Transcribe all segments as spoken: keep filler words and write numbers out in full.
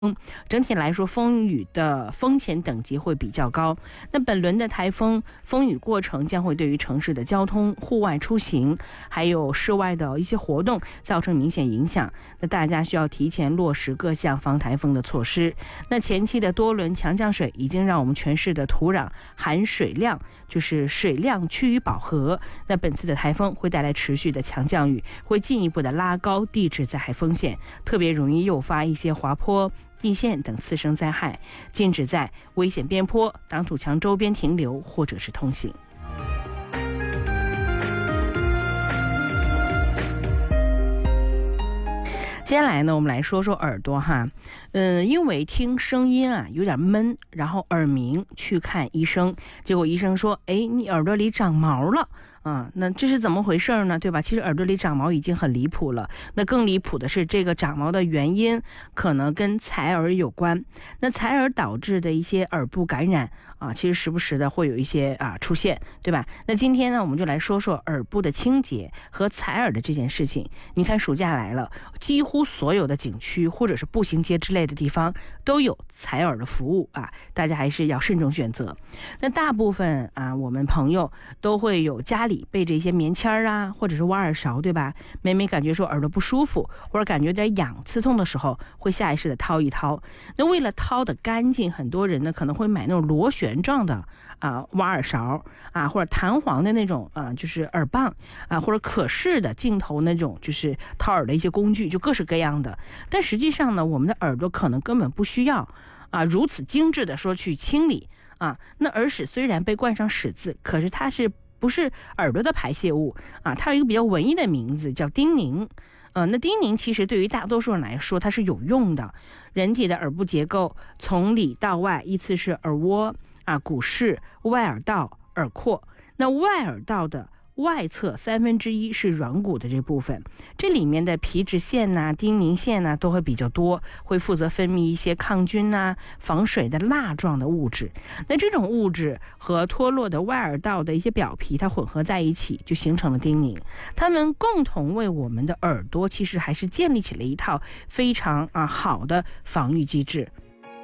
嗯，整体来说，风雨的风险等级会比较高。那本轮的台风风雨过程将会对于城市的交通、户外出行，还有室外的一些活动造成明显影响。那大家需要提前落实各项防台风的措施。那前期的多轮强降水已经让我们全市的土壤含水量，就是水量趋于饱和。那本次的台风会带来持续的强降雨，会进一步的拉高地质灾害风险，特别容易诱发一些滑坡、地陷等次生灾害，禁止在危险边坡、挡土墙周边停留或者是通行。接下来呢，我们来说说耳朵哈，嗯，因为听声音啊有点闷，然后耳鸣去看医生，结果医生说，哎，你耳朵里长毛了。啊，那这是怎么回事呢？对吧？其实耳朵里长毛已经很离谱了。那更离谱的是，这个长毛的原因可能跟采耳有关。那采耳导致的一些耳部感染啊，其实时不时的会有一些啊出现，对吧？那今天呢，我们就来说说耳部的清洁和采耳的这件事情。你看暑假来了，几乎所有的景区或者是步行街之类的地方都有采耳的服务啊，大家还是要慎重选择。那大部分啊，我们朋友都会有家里备着一些棉签儿啊，或者是挖耳勺，对吧？每每感觉说耳朵不舒服，或者感觉有点痒、刺痛的时候，会下意识的掏一掏。那为了掏的干净，很多人呢可能会买那种螺旋状的啊挖耳勺啊，或者弹簧的那种啊，就是耳棒啊，或者可视的镜头那种，就是掏耳的一些工具，就各式各样的。但实际上呢，我们的耳朵可能根本不需要啊如此精致的说去清理啊。那耳屎虽然被冠上屎字，可是它是不是耳朵的排泄物啊？它有一个比较文艺的名字叫丁宁。呃，那丁宁其实对于大多数人来说它是有用的。人体的耳部结构从里到外依次是耳蜗啊、骨室、外耳道、耳廓。那外耳道的外侧三分之一是软骨的这部分，这里面的皮脂腺呐、丁宁腺呐都会比较多，会负责分泌一些抗菌呐、防水的蜡状的物质。那这种物质和脱落的外耳道的一些表皮它混合在一起，就形成了丁宁。它们共同为我们的耳朵其实还是建立起了一套非常啊好的防御机制。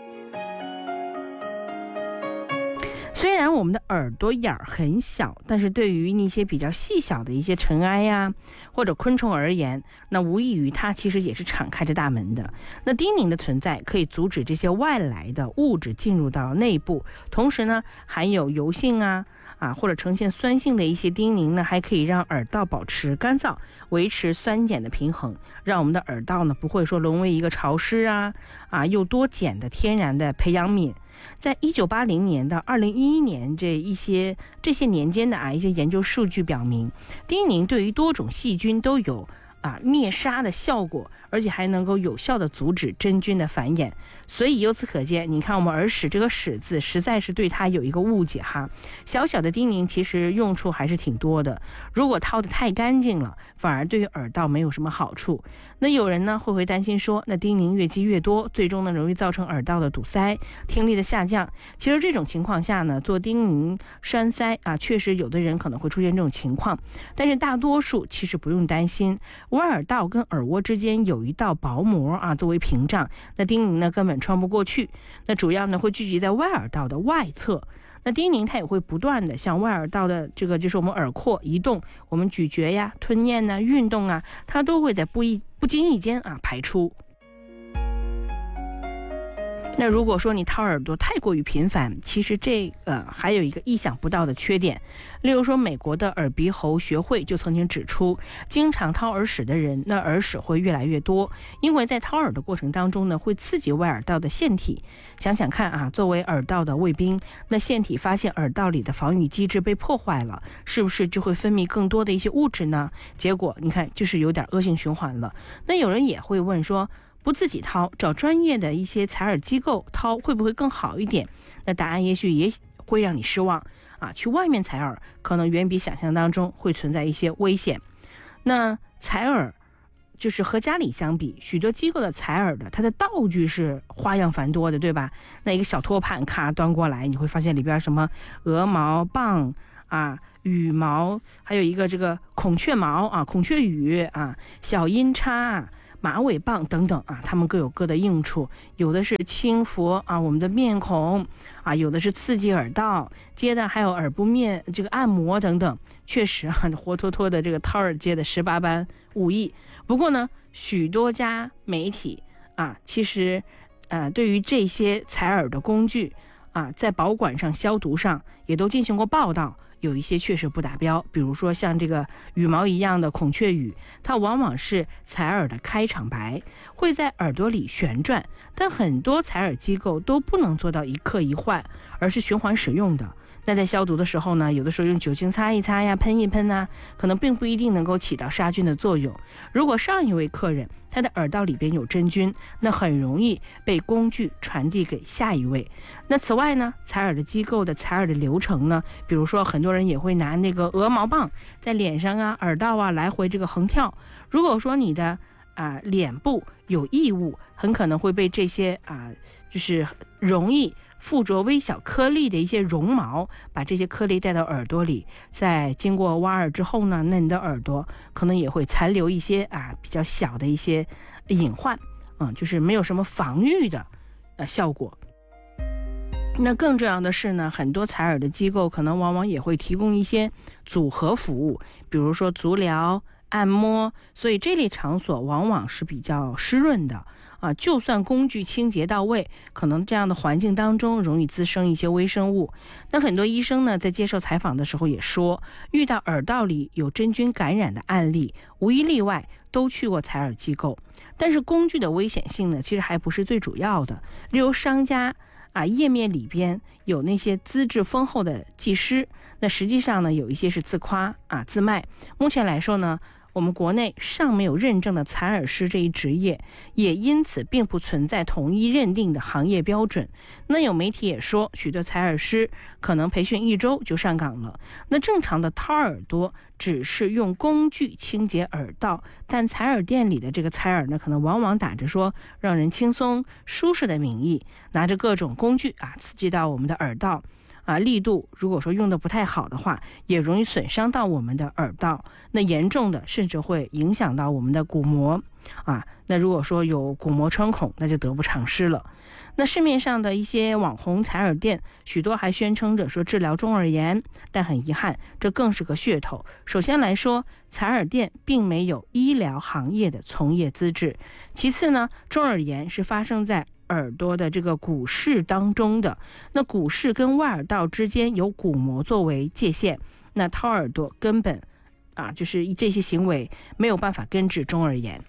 虽然我们的耳朵眼儿很小，但是对于那些比较细小的一些尘埃呀或者昆虫而言，那无异于它其实也是敞开着大门的。那丁宁的存在可以阻止这些外来的物质进入到内部，同时呢含有油性啊啊或者呈现酸性的一些丁宁呢，还可以让耳道保持干燥，维持酸碱的平衡，让我们的耳道呢不会说沦为一个潮湿啊啊又多碱的天然的培养皿。在一九八零年到二零一一年这一些这些年间的啊一些研究数据表明，丁宁对于多种细菌都有啊灭杀的效果，而且还能够有效的阻止真菌的繁衍。所以由此可见，你看我们耳屎这个屎字实在是对它有一个误解哈。小小的丁宁其实用处还是挺多的，如果掏得太干净了，反而对于耳道没有什么好处。那有人呢会会担心说，那丁宁越积越多，最终呢容易造成耳道的堵塞、听力的下降。其实这种情况下呢，做丁宁栓塞啊，确实有的人可能会出现这种情况，但是大多数其实不用担心。外耳道跟耳蜗之间有一道薄膜啊作为屏障，那丁宁呢根本穿不过去。那主要呢会聚集在外耳道的外侧。那丁宁它也会不断的向外耳道的这个就是我们耳廓移动，我们咀嚼呀、吞咽呐、运动啊，它都会在不一不经意间啊排出。那如果说你掏耳朵太过于频繁，其实这呃还有一个意想不到的缺点。例如说美国的耳鼻喉学会就曾经指出，经常掏耳屎的人，那耳屎会越来越多，因为在掏耳的过程当中呢，会刺激外耳道的腺体。想想看啊，作为耳道的卫兵，那腺体发现耳道里的防御机制被破坏了，是不是就会分泌更多的一些物质呢？结果你看就是有点恶性循环了。那有人也会问说，不自己掏，找专业的一些采耳机构掏会不会更好一点？那答案也许也会让你失望啊！去外面采耳可能远比想象当中会存在一些危险。那采耳就是和家里相比，许多机构的采耳的它的道具是花样繁多的，对吧？那一个小托盘咔端过来，你会发现里边什么鹅毛棒啊、羽毛，还有一个这个孔雀毛啊、孔雀羽啊、小音叉、 马尾棒等等啊，它们各有各的用处，有的是轻抚啊我们的面孔啊，有的是刺激耳道，接的还有耳部面这个按摩等等。确实啊，活脱脱的这个掏耳界的十八般武艺。不过呢，许多家媒体啊，其实呃对于这些采耳的工具啊，在保管上、消毒上也都进行过报道。有一些确实不达标，比如说像这个羽毛一样的孔雀羽，它往往是采耳的开场白，会在耳朵里旋转，但很多采耳机构都不能做到一刻一换，而是循环使用的。那在消毒的时候呢，有的时候用酒精擦一擦呀，喷一喷啊，可能并不一定能够起到杀菌的作用。如果上一位客人他的耳道里边有真菌，那很容易被工具传递给下一位。那此外呢，采耳的机构的采耳的流程呢，比如说很多人也会拿那个鹅毛棒在脸上啊、耳道啊来回这个横跳。如果说你的啊脸部有异物，很可能会被这些啊就是容易附着微小颗粒的一些绒毛，把这些颗粒带到耳朵里，在经过挖耳之后呢，那你的耳朵可能也会残留一些啊比较小的一些隐患，嗯，就是没有什么防御的呃效果。那更重要的是呢，很多采耳的机构可能往往也会提供一些组合服务，比如说足疗、按摩，所以这类场所往往是比较湿润的。啊，就算工具清洁到位，可能这样的环境当中容易滋生一些微生物。那很多医生呢，在接受采访的时候也说，遇到耳道里有真菌感染的案例，无一例外都去过采耳机构。但是工具的危险性呢，其实还不是最主要的。例如商家啊，页面里边有那些资质丰厚的技师，那实际上呢，有一些是自夸啊自卖。目前来说呢，我们国内尚没有认证的采耳师这一职业，也因此并不存在统一认定的行业标准。那有媒体也说，许多采耳师可能培训一周就上岗了。那正常的掏耳朵只是用工具清洁耳道，但采耳店里的这个采耳呢，可能往往打着说让人轻松舒适的名义，拿着各种工具啊刺激到我们的耳道。啊，力度如果说用的不太好的话，也容易损伤到我们的耳道，那严重的甚至会影响到我们的鼓膜啊。那如果说有鼓膜穿孔，那就得不偿失了。那市面上的一些网红采耳店，许多还宣称着说治疗中耳炎，但很遗憾，这更是个噱头。首先来说，采耳店并没有医疗行业的从业资质。其次呢，中耳炎是发生在耳朵的这个骨室当中的，那骨室跟外耳道之间有鼓膜作为界限，那掏耳朵根本啊就是这些行为没有办法根治中耳炎。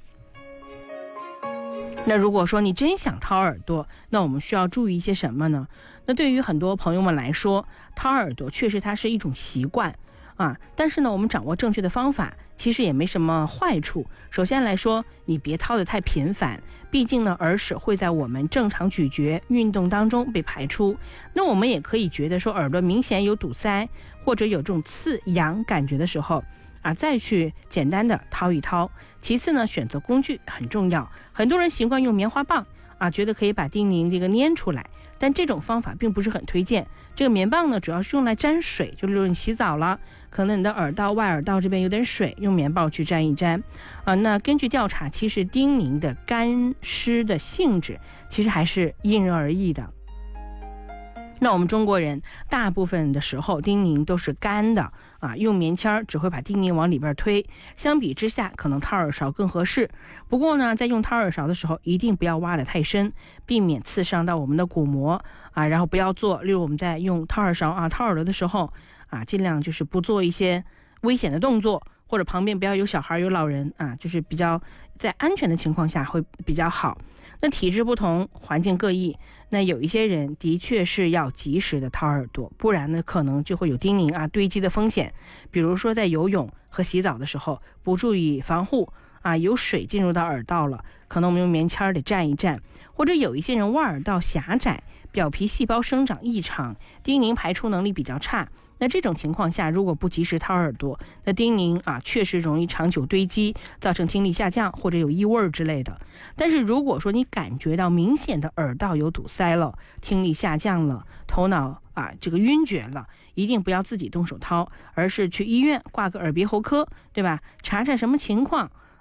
那如果说你真想掏耳朵，那我们需要注意一些什么呢？那对于很多朋友们来说，掏耳朵确实它是一种习惯啊，但是呢，我们掌握正确的方法，其实也没什么坏处。首先来说，你别掏得太频繁，毕竟呢，耳屎会在我们正常咀嚼、运动当中被排出。那我们也可以觉得说耳朵明显有堵塞，或者有这种刺痒感觉的时候啊，再去简单的掏一掏。其次呢，选择工具很重要。很多人习惯用棉花棒啊，觉得可以把叮咛这个粘出来，但这种方法并不是很推荐。这个棉棒呢，主要是用来沾水，就例如你洗澡了，可能你的耳道、外耳道这边有点水，用棉棒去沾一沾啊。那根据调查，其实叮咛的干湿的性质其实还是因人而异的。那我们中国人大部分的时候叮咛都是干的啊，用棉签只会把叮咛往里边推，相比之下可能掏耳勺更合适。不过呢，在用掏耳勺的时候一定不要挖得太深，避免刺伤到我们的鼓膜啊，然后不要做例如我们在用掏耳勺啊掏耳朵的时候啊，尽量就是不做一些危险的动作，或者旁边不要有小孩有老人啊，就是比较在安全的情况下会比较好。那体质不同，环境各异，那有一些人的确是要及时的掏耳朵，不然呢可能就会有叮咛啊堆积的风险。比如说在游泳和洗澡的时候不注意防护啊，有水进入到耳道了，可能我们用棉签得蘸一蘸。或者有一些人外耳道狭窄，表皮细胞生长异常，叮咛排出能力比较差，那这种情况下如果不及时掏耳朵，那叮咛啊确实容易长久堆积，造成听力下降或者有异味之类的。但是如果说你感觉到明显的耳道有堵塞了，听力下降了，头脑啊这个晕厥了，一定不要自己动手掏，而是去医院挂个耳鼻喉科，对吧？查查什么情况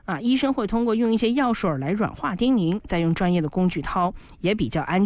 啊，医生会通过用一些药水来软化叮咛，再用专业的工具掏，也比较安全。